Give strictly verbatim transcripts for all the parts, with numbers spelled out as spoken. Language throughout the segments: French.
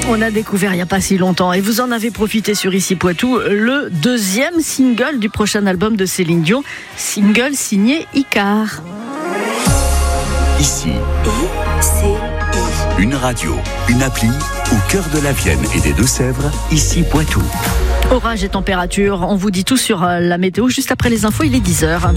On a découvert il n'y a pas si longtemps, et vous en avez profité sur Ici Poitou, le deuxième single du prochain album de Céline Dion, single signé Icar. Ici, une radio, une appli au cœur de la Vienne et des Deux-Sèvres, Ici Poitou. Orage et température, on vous dit tout sur la météo juste après les infos, il est dix heures.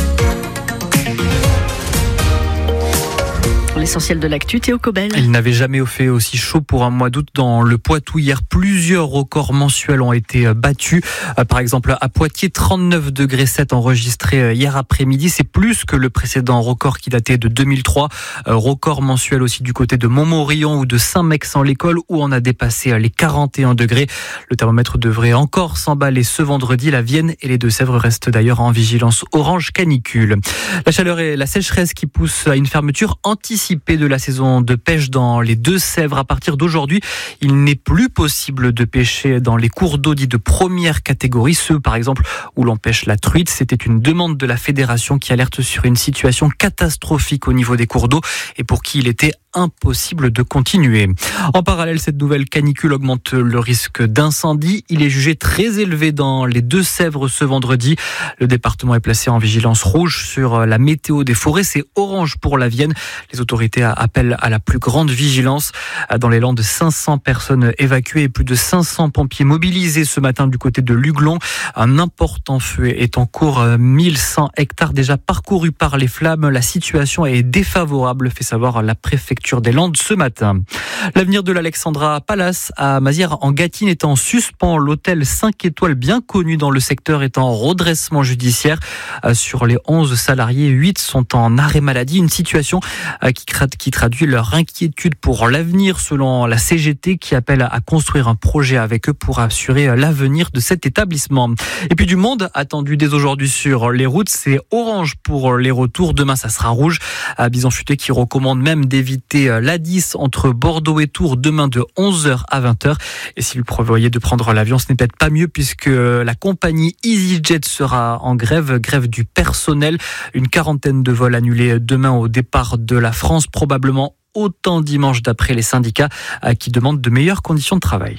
L'essentiel de l'actu, Théo Cobel. Il n'avait jamais fait aussi chaud pour un mois d'août dans le Poitou. Hier, plusieurs records mensuels ont été battus. Par exemple, à Poitiers, trente-neuf degrés sept enregistrés hier après-midi. C'est plus que le précédent record qui datait de deux mille trois. Record mensuel aussi du côté de Montmorillon ou de Saint-Mexan-l'École où on a dépassé les quarante et un degrés. Le thermomètre devrait encore s'emballer ce vendredi. La Vienne et les Deux-Sèvres restent d'ailleurs en vigilance orange canicule. La chaleur et la sécheresse qui poussent à une fermeture anticipée de la saison de pêche dans les Deux-Sèvres. À partir d'aujourd'hui, il n'est plus possible de pêcher dans les cours d'eau dits de première catégorie, ceux par exemple où l'on pêche la truite. C'était une demande de la fédération qui alerte sur une situation catastrophique au niveau des cours d'eau et pour qui il était impossible de continuer. En parallèle, cette nouvelle canicule augmente le risque d'incendie. Il est jugé très élevé dans les Deux-Sèvres ce vendredi. Le département est placé en vigilance rouge sur la météo des forêts. C'est orange pour la Vienne. Les autorités appellent à la plus grande vigilance. Dans les Landes, cinq cents personnes évacuées et plus de cinq cents pompiers mobilisés ce matin du côté de Luglon. Un important feu est en cours. mille cent hectares déjà parcourus par les flammes. La situation est défavorable, fait savoir la préfecture des Landes ce matin. L'avenir de l'Alexandra Palace à Mazières en Gâtine est en suspens. L'hôtel cinq étoiles bien connu dans le secteur est en redressement judiciaire. Sur les onze salariés, huit sont en arrêt maladie. Une situation qui traduit leur inquiétude pour l'avenir selon la C G T qui appelle à construire un projet avec eux pour assurer l'avenir de cet établissement. Et puis du monde attendu dès aujourd'hui sur les routes. C'est orange pour les retours. Demain, ça sera rouge. Bison Futé qui recommande même d'éviter l'A dix entre Bordeaux et Tours demain de onze heures à vingt heures. Et si vous prévoyez de prendre l'avion, ce n'est peut-être pas mieux puisque la compagnie EasyJet sera en grève, grève du personnel. Une quarantaine de vols annulés demain au départ de la France, probablement autant dimanche d'après les syndicats qui demandent de meilleures conditions de travail.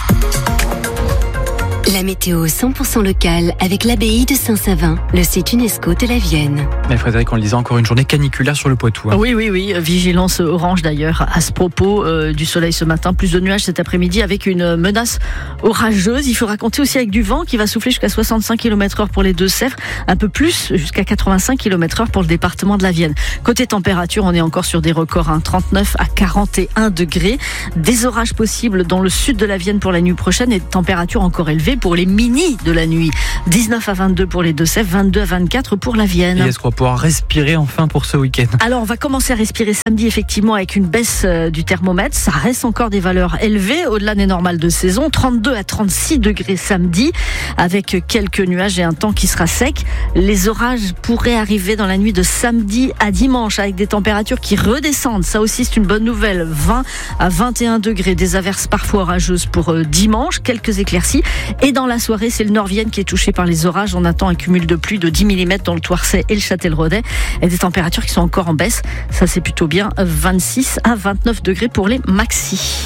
La météo cent pour cent locale avec l'abbaye de Saint-Savin, le site UNESCO de la Vienne. Mais Frédéric, on le disait, encore une journée caniculaire sur le Poitou. Hein. Oui, oui, oui. Vigilance orange d'ailleurs à ce propos. Euh, du soleil ce matin, plus de nuages cet après-midi avec une menace orageuse. Il faudra compter aussi avec du vent qui va souffler jusqu'à soixante-cinq kilomètres heure pour les Deux-Sèvres, un peu plus, jusqu'à quatre-vingt-cinq kilomètres heure pour le département de la Vienne. Côté température, on est encore sur des records, hein, trente-neuf à quarante et un degrés. Des orages possibles dans le sud de la Vienne pour la nuit prochaine et température encore élevée pour les mini de la nuit. dix-neuf à vingt-deux pour les Deux-Sèvres, vingt-deux à vingt-quatre pour la Vienne. Et est-ce qu'on va pouvoir respirer enfin pour ce week-end ? Alors, on va commencer à respirer samedi, effectivement, avec une baisse du thermomètre. Ça reste encore des valeurs élevées, au-delà des normales de saison. trente-deux à trente-six degrés samedi, avec quelques nuages et un temps qui sera sec. Les orages pourraient arriver dans la nuit de samedi à dimanche, avec des températures qui redescendent. Ça aussi, c'est une bonne nouvelle. vingt à vingt et un degrés. Des averses parfois orageuses pour dimanche, quelques éclaircies. Et dans la soirée, c'est le Nord-Vienne qui est touché par les orages. On attend un cumul de pluie de dix millimètres dans le Thouarcet et le Châtelleraudais. Et des températures qui sont encore en baisse. Ça, c'est plutôt bien. vingt-six à vingt-neuf degrés pour les maxi.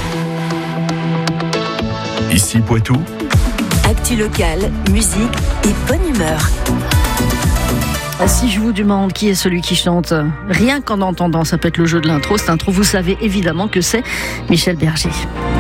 Ici Poitou. Actu locale, musique et bonne humeur. Si je vous demande qui est celui qui chante, rien qu'en entendant, ça peut être le jeu de l'intro. Cette intro, vous savez évidemment que c'est Michel Berger.